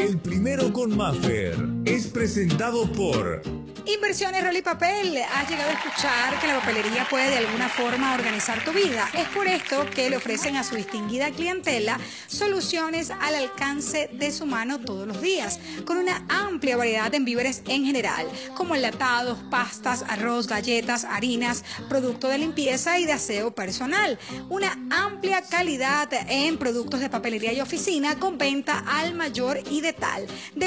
El primero con Maffer es presentado por Inversiones Rol y Papel. Has llegado a escuchar que la papelería puede de alguna forma organizar tu vida. Es por esto que le ofrecen a su distinguida clientela soluciones al alcance de su mano todos los días, con una amplia variedad en víveres en general, como enlatados, pastas, arroz, galletas, harinas, productos de limpieza y de aseo personal. Una amplia calidad en productos de papelería y oficina con venta al mayor y de tal.